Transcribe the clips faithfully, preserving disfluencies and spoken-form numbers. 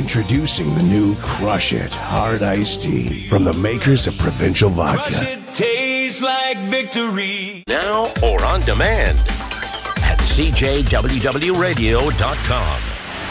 Introducing the new Crush It Hard Iced Tea from the makers of Provincial Vodka. Crush it, tastes like victory. Now or on demand at C J W W radio dot com.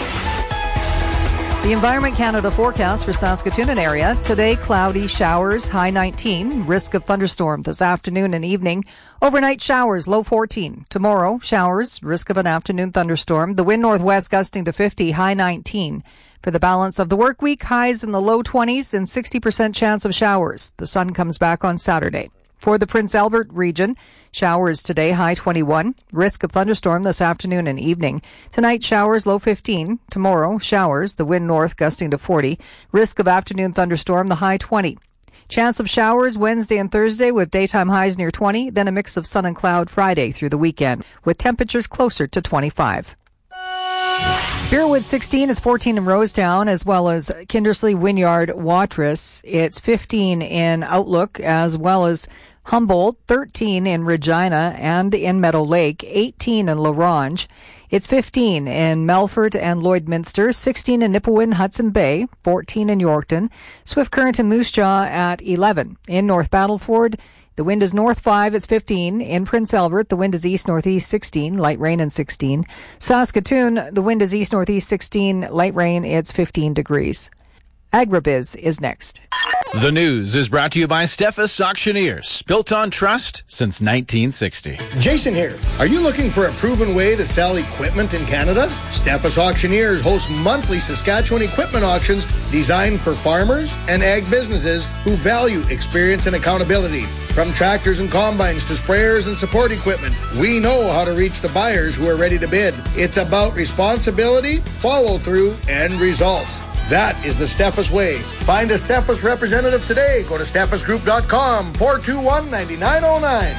The Environment Canada forecast for Saskatoon and area. Today, cloudy showers, high nineteen. Risk of thunderstorm this afternoon and evening. Overnight showers, low fourteen. Tomorrow, showers, risk of an afternoon thunderstorm. The wind northwest gusting to fifty, high nineteen. For the balance of the work week, highs in the low twenties and sixty percent chance of showers. The sun comes back on Saturday. For the Prince Albert region, showers today, high twenty-one. Risk of thunderstorm this afternoon and evening. Tonight, showers, low fifteen. Tomorrow, showers, the wind north gusting to forty. Risk of afternoon thunderstorm, the high twenty. Chance of showers Wednesday and Thursday with daytime highs near twenty, then a mix of sun and cloud Friday through the weekend, with temperatures closer to twenty-five. Spearwood sixteen is fourteen in Rosetown, as well as Kindersley, Wynyard, Watrous. It's fifteen in Outlook, as well as Humboldt, thirteen in Regina and in Meadow Lake, eighteen in La Ronge. It's fifteen in Melfort and Lloydminster, sixteen in Nipawin, Hudson Bay, fourteen in Yorkton, Swift Current and Moose Jaw at eleven. In North Battleford, the wind is north five, it's fifteen. In Prince Albert, the wind is east-northeast sixteen, light rain and sixteen. Saskatoon, the wind is east-northeast sixteen, light rain, it's fifteen degrees. Agribiz is next. The news is brought to you by Steffes Auctioneers, built on trust since nineteen sixty. Jason here. Are you looking for a proven way to sell equipment in Canada? Steffes Auctioneers hosts monthly Saskatchewan equipment auctions designed for farmers and ag businesses who value experience and accountability. From tractors and combines to sprayers and support equipment, we know how to reach the buyers who are ready to bid. It's about responsibility, follow-through, and results. That is the Steffes way. Find a Steffes representative today. Go to steffes group dot com, four two one, nine nine zero nine.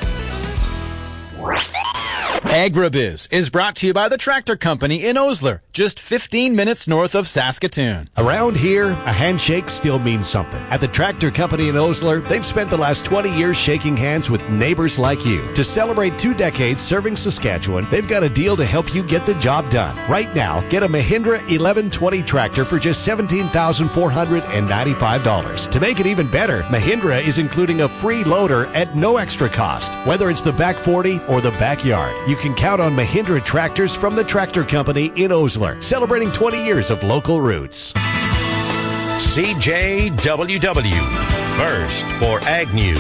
Agribiz is brought to you by the Tractor Company in Osler, just fifteen minutes north of Saskatoon. Around here, a handshake still means something. At the Tractor Company in Osler, they've spent the last twenty years shaking hands with neighbors like you. To celebrate two decades serving Saskatchewan, they've got a deal to help you get the job done. Right now, get a Mahindra eleven twenty tractor for just seventeen thousand four hundred ninety-five dollars. To make it even better, Mahindra is including a free loader at no extra cost. Whether it's the back forty or the backyard, you can count on Mahindra tractors from the Tractor Company in Osler, celebrating twenty years of local roots. C J W W, first for Ag News.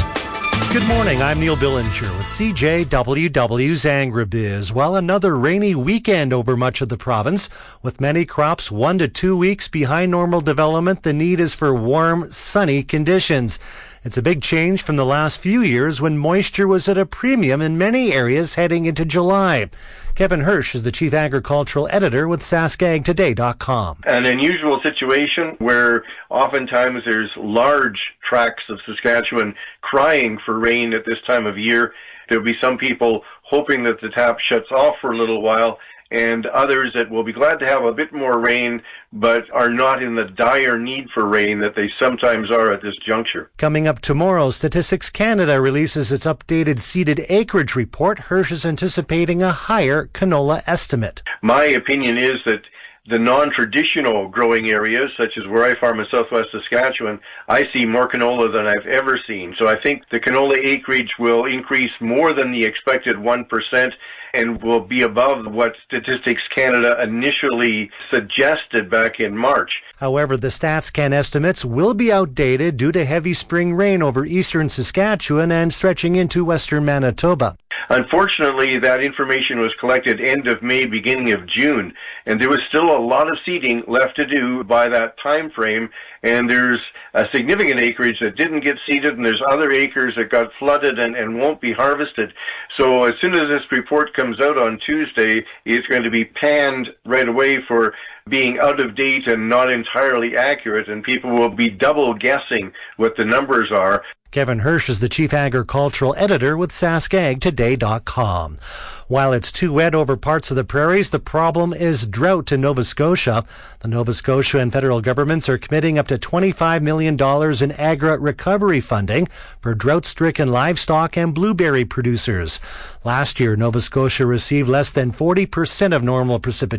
Good morning, I'm Neil Billinger with C J W W's Agribiz. Well, another rainy weekend over much of the province. With many crops one to two weeks behind normal development, the need is for warm, sunny conditions. It's a big change from the last few years when moisture was at a premium in many areas heading into July. Kevin Hirsch is the Chief Agricultural Editor with Sask Ag Today dot com. An unusual situation where oftentimes there's large tracts of Saskatchewan crying for rain at this time of year. There'll be some people hoping that the tap shuts off for a little while, and others that will be glad to have a bit more rain, but are not in the dire need for rain that they sometimes are at this juncture. Coming up tomorrow, Statistics Canada releases its updated seeded acreage report. Hirsch is anticipating a higher canola estimate. My opinion is that the non-traditional growing areas, such as where I farm in southwest Saskatchewan, I see more canola than I've ever seen. So I think the canola acreage will increase more than the expected one percent and will be above what Statistics Canada initially suggested back in March. However, the StatsCan estimates will be outdated due to heavy spring rain over eastern Saskatchewan and stretching into western Manitoba. Unfortunately, that information was collected end of May, beginning of June, and there was still a lot of seeding left to do by that time frame, and there's a significant acreage that didn't get seeded, and there's other acres that got flooded and, and won't be harvested. So as soon as this report comes out on Tuesday, it's going to be panned right away for being out of date and not entirely accurate, and people will be double guessing what the numbers are. Kevin Hirsch is the Chief Agricultural Editor with Sask Ag Today dot com. While it's too wet over parts of the prairies, the problem is drought in Nova Scotia. The Nova Scotia and federal governments are committing up to twenty-five million dollars in Agra recovery funding for drought-stricken livestock and blueberry producers. Last year, Nova Scotia received less than forty percent of normal precipitation